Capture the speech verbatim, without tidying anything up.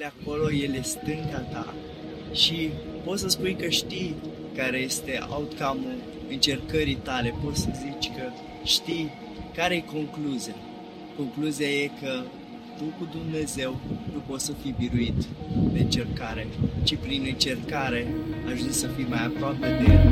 de acolo, El e stânga ta și poți să spui că știi care este outcome-ul încercării tale, poți să zici că știi care e concluzia. Concluzia e că tu cu Dumnezeu nu poți să fii biruit de încercare, ci prin încercare ajungi să fii mai aproape de El.